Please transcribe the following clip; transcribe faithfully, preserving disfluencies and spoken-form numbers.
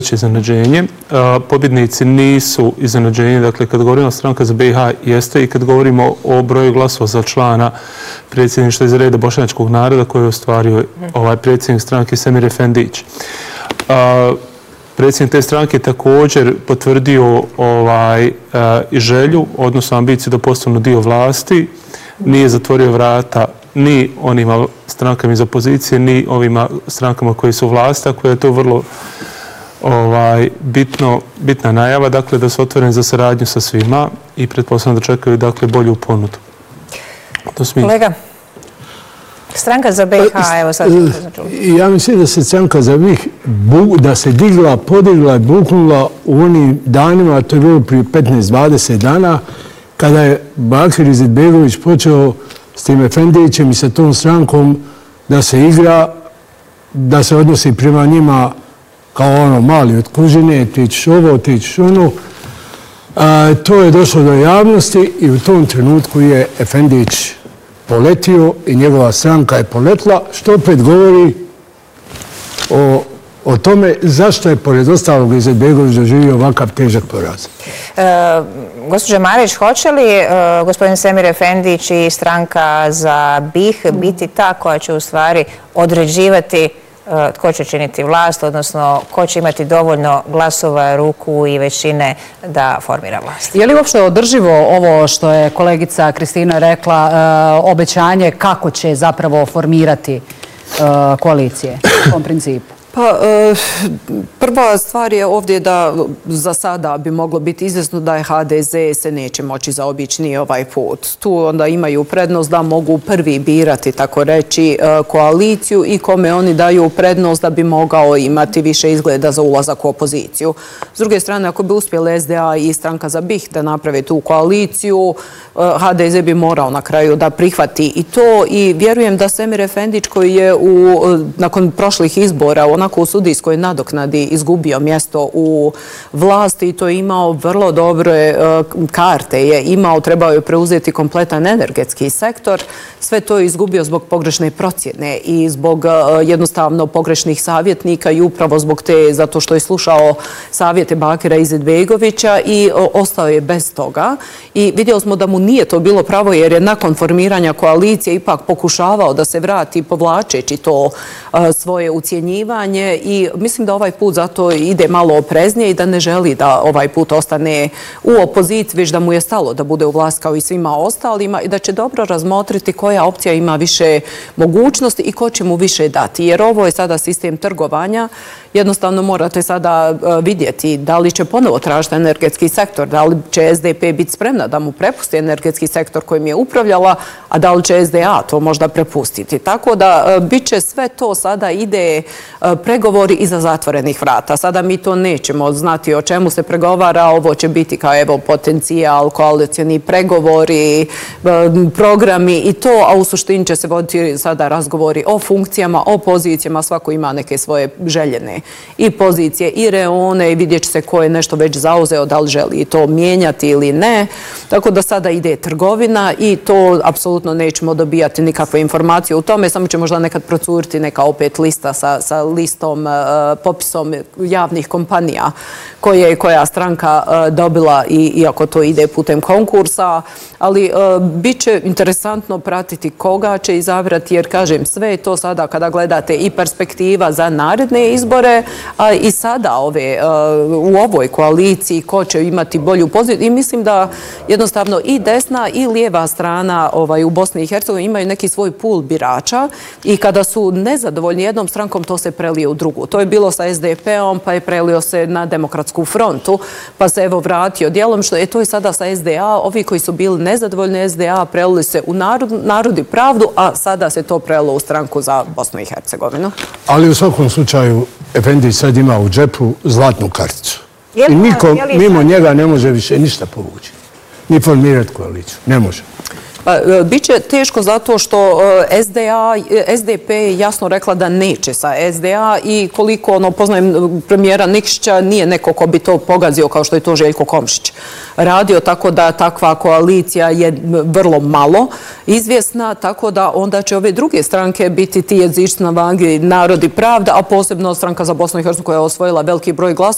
iznenađenje. Pobjednici nisu iznenađenje. Dakle, kad govorimo o Stranka za B i H jeste i kad govorimo o broju glasova za člana predsjedništva iz reda bošnjačkog naroda koji je ostvario ovaj predsjednik stranke Semir Efendić. Predsjednik te stranke također potvrdio ovaj, i želju, odnosno ambiciju da postanu dio vlasti. Nije zatvorio vrata ni onima strankama iz opozicije, ni ovima strankama koji su vlast, tako je to vrlo ovaj, bitno, bitna najava, dakle, da su otvoreni za saradnju sa svima i pretpostavljam da čekaju dakle, bolju ponudu. Kolega, Stranka za B i H, evo sad. Ja mislim da se Stranka za B i H da se digla, podigla i buknula u onim danima, to je bilo prije petnaest dvadeset dana, kada je Bakir Izetbegović počeo s tim Efendićem i sa tom strankom da se igra, da se odnosi prema njima kao ono mali od kužine, ti ćeš ovo, ti ćeš ono. A, to je došlo do javnosti i u tom trenutku je Efendić poletio i njegova stranka je poletla, što opet govori o, o tome zašto je pored ostalog Izetbegović doživio ovakav težak poraz. E, gospođa Marić, hoće li e, gospodin Semir Efendić i Stranka za B i H biti ta koja će u stvari određivati tko će činiti vlast, odnosno ko će imati dovoljno glasova, ruku i većine da formira vlast? Je li uopšte održivo ovo što je kolegica Kristina rekla, obećanje kako će zapravo formirati koalicije u tom principu? Pa, prva stvar je ovdje da za sada bi moglo biti izvjesno da je H D Z se neće moći zaobići ni ovaj put. Tu onda imaju prednost da mogu prvi birati, tako reći, koaliciju i kome oni daju prednost da bi mogao imati više izgleda za ulazak u opoziciju. S druge strane, ako bi uspjeli S D A i Stranka za B i H da naprave tu koaliciju, H D Z bi morao na kraju da prihvati i to i vjerujem da Semir Efendić koji je u, nakon prošlih izbora onako u sudijskoj nadoknadi izgubio mjesto u vlasti i to je imao vrlo dobre karte, je imao, trebao je preuzeti kompletan energetski sektor, sve to je izgubio zbog pogrešne procjene i zbog jednostavno pogrešnih savjetnika i upravo zbog te, zato što je slušao savjete Bakira Izetbegovića i ostao je bez toga i vidjeli smo da mu nije to bilo pravo jer je nakon formiranja koalicije ipak pokušavao da se vrati povlačeći to svoje ucjenjivanje i mislim da ovaj put zato ide malo opreznije i da ne želi da ovaj put ostane u opoziciji, već da mu je stalo da bude u vlast kao i svima ostalima i da će dobro razmotriti koja opcija ima više mogućnosti i ko će mu više dati. Jer ovo je sada sistem trgovanja. Jednostavno morate sada vidjeti da li će ponovo tražiti energetski sektor, da li će S D P biti spremna da mu prepusti energetski sektor kojim je upravljala, a da li će S D A to možda prepustiti. Tako da bit će sve to sada ide pregovori iza zatvorenih vrata. Sada mi to nećemo znati o čemu se pregovara, ovo će biti kao evo potencijal, koalicijni pregovori, programi i to, a u suštini će se voditi sada razgovori o funkcijama, o pozicijama, svako ima neke svoje željene i pozicije i reone i vidjet će se ko je nešto već zauzeo, da li želi to mijenjati ili ne. Tako da sada ide trgovina i to apsolutno nećemo dobijati nikakve informacije u tome, samo će možda nekad procuriti neka opet lista sa, sa listom, uh, popisom javnih kompanija koje je koja stranka uh, dobila i iako to ide putem konkursa, ali uh, bit će interesantno pratiti koga će izabrati jer kažem sve je to sada kada gledate i perspektiva za naredne izbore, a i sada ove, u ovoj koaliciji ko će imati bolju poziciju i mislim da jednostavno i desna i lijeva strana ovaj, u Bosni i Hercegovini imaju neki svoj pul birača i kada su nezadovoljni jednom strankom to se prelije u drugu. To je bilo sa S D P-om pa je prelio se na Demokratsku frontu pa se evo vratio dijelom što je to je sada sa S D A. Ovi koji su bili nezadovoljni S D A prelili se u narod, narod i pravdu, a sada se to prelilo u stranku za Bosnu i Hercegovinu. Ali u svakom slučaju Efendić sad ima u džepu zlatnu karticu. I niko mimo njega ne može više ništa povući. Ni formirati koaliciju. Ne može. Biće teško zato što S D A, S D P je jasno rekla da neće sa S D A i koliko ono, poznajem premijera Nikšića, nije neko ko bi to pogazio kao što je to Željko Komšić radio, tako da takva koalicija je vrlo malo izvjesna, tako da onda će ove druge stranke biti ti jezična vagi Narod i pravda, a posebno Stranka za Bosnu i Hercegovinu koja je osvojila veliki broj glasova.